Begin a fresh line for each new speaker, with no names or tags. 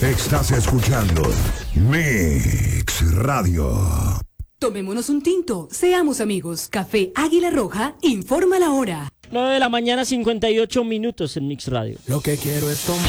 Estás escuchando Mix Radio.
Tomémonos un tinto, seamos amigos. Café Águila Roja, informa la hora.
9 de la mañana, 58 minutos en Mix Radio.
Lo que quiero es tomar.